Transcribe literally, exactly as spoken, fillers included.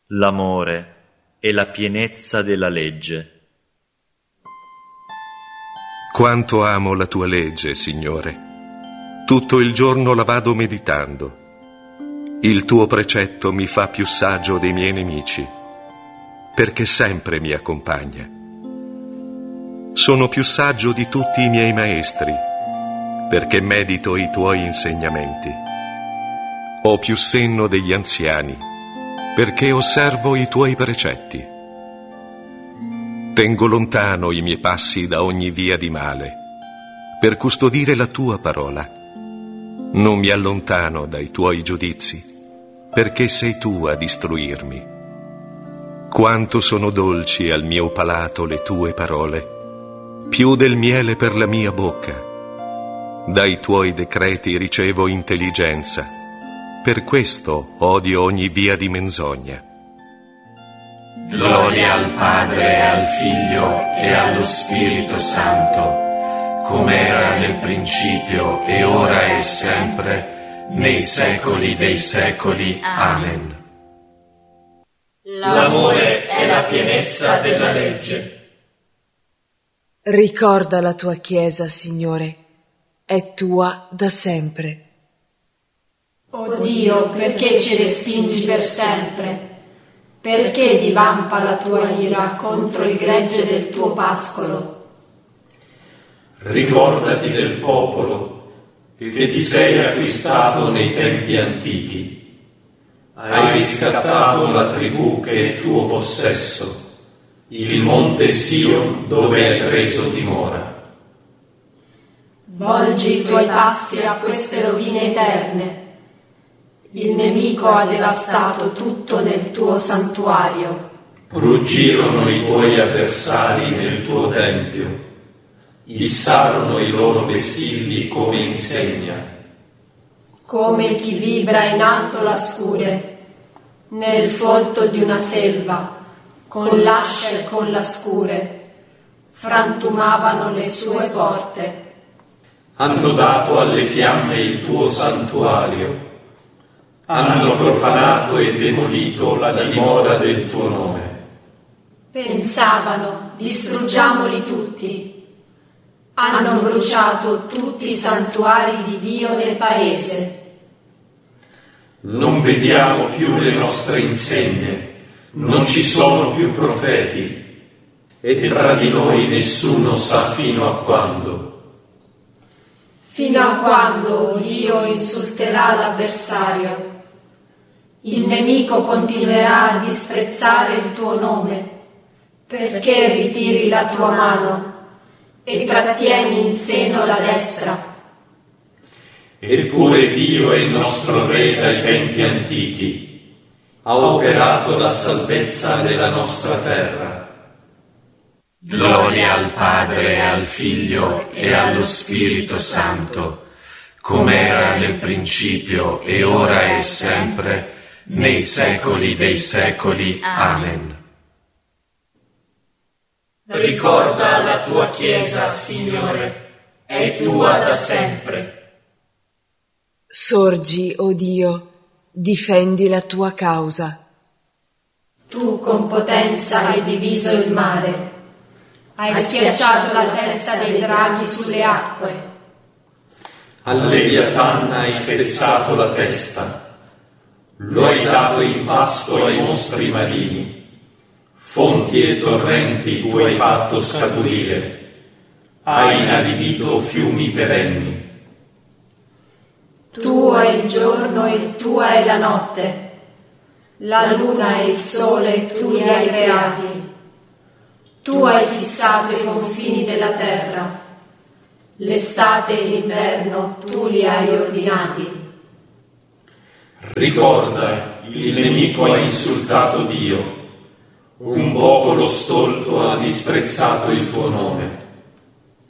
l'amore e la pienezza della legge. Quanto amo la tua legge, Signore. Tutto il giorno la vado meditando. Il tuo precetto mi fa più saggio dei miei nemici, perché sempre mi accompagna. Sono più saggio di tutti i miei maestri, perché medito i tuoi insegnamenti. Ho più senno degli anziani, perché osservo i tuoi precetti. Tengo lontano i miei passi da ogni via di male, per custodire la tua parola. Non mi allontano dai tuoi giudizi, perché sei tu a istruirmi. Quanto sono dolci al mio palato le tue parole, più del miele per la mia bocca. Dai tuoi decreti ricevo intelligenza, per questo odio ogni via di menzogna. Gloria al Padre, al Figlio e allo Spirito Santo, come era nel principio e ora e sempre, nei secoli dei secoli. Amen. L'amore è la pienezza della legge. Ricorda la tua Chiesa, Signore, è tua da sempre. O Dio, perché ci respingi per sempre? Perché divampa la tua ira contro il gregge del tuo pascolo? Ricordati del popolo che ti sei acquistato nei tempi antichi. Hai riscattato la tribù che è tuo possesso, il monte Sion dove hai preso dimora. Volgi i tuoi passi a queste rovine eterne. Il nemico ha devastato tutto nel tuo santuario. Ruggirono i tuoi avversari nel tuo tempio, issarono i loro vessilli come insegna. Come chi vibra in alto la scure, nel folto di una selva, con l'ascia e con la scure, frantumavano le sue porte. Hanno dato alle fiamme il tuo santuario, hanno profanato e demolito la dimora del tuo nome. Pensavano, distruggiamoli tutti. Hanno bruciato tutti i santuari di Dio nel paese. Non vediamo più le nostre insegne, non ci sono più profeti, e tra di noi nessuno sa fino a quando. Fino a quando Dio insulterà l'avversario. Il nemico continuerà a disprezzare il tuo nome, perché ritiri la tua mano e trattieni in seno la destra. Eppure Dio è il nostro Re dai tempi antichi, ha operato la salvezza nella nostra terra. Gloria al Padre, al Figlio e allo Spirito Santo, come era nel principio e ora e sempre, nei secoli dei secoli. Amen. Ricorda la tua Chiesa, Signore, è tua da sempre. Sorgi, o Dio, difendi la tua causa. Tu con potenza hai diviso il mare, hai schiacciato la testa dei draghi sulle acque. Al Leviatan hai spezzato la testa, lo hai dato in pasto ai mostri marini. Fonti e torrenti tu hai fatto scaturire, hai inaridito fiumi perenni. Tuo è il giorno e tua è la notte, la luna e il sole tu li hai creati. Tu hai fissato i confini della terra, l'estate e l'inverno tu li hai ordinati. Ricorda, il nemico ha insultato Dio, un popolo stolto ha disprezzato il tuo nome.